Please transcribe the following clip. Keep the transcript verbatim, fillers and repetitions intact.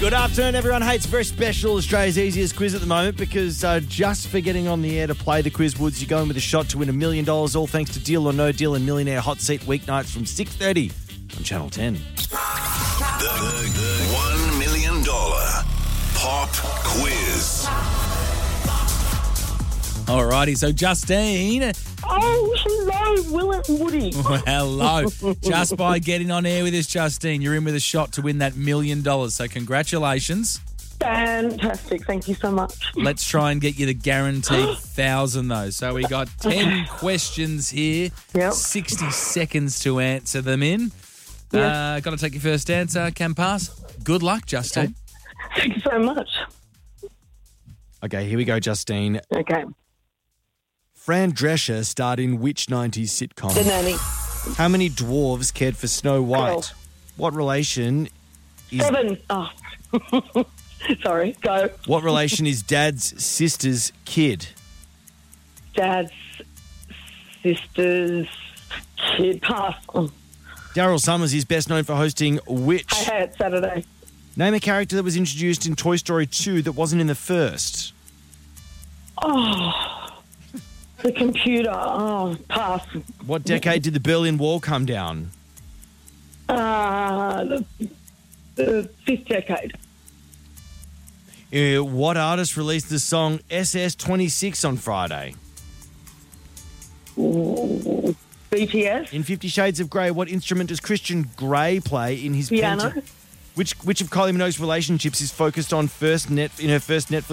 Good afternoon, everyone. Hey, it's a very special Australia's easiest quiz at the moment because uh, just for getting on the air to play the Quiz Woods, you're going with a shot to win a million dollars, all thanks to Deal or No Deal and Millionaire Hot Seat weeknights from six thirty on Channel ten. The, the, the one million dollars pop quiz. Alrighty, so Justine. Oh, hello, Will and Woody. Hello. Just by getting on air with us, Justine, you're in with a shot to win that million dollars. So congratulations. Fantastic. Thank you so much. Let's try and get you the guaranteed thousand, though. So we got ten questions here. Yep. sixty seconds to answer them in. Yes. Uh, got to take your first answer. Can pass. Good luck, Justine. Thank you so much. Okay, here we go, Justine. Okay. Fran Drescher starred in which nineties sitcom? The Nanny. How many dwarves cared for Snow White? Twelve. What relation is Seven. Oh. Sorry, go. What relation is Dad's sister's kid? Dad's sister's kid. Pass. Oh. Daryl Summers is best known for hosting which? Hey, hey, it's Saturday. Name a character that was introduced in Toy Story two that wasn't in the first. Oh, the computer. Oh, pass. What decade did the Berlin Wall come down? Uh, the, the fifth decade. Uh, what artist released the song S S twenty-six on Friday? Ooh, B T S. In Fifty Shades of Grey, what instrument does Christian Grey play in his Piano. Penta- Which which of Kylie Minogue's relationships is focused on first net in her first Netflix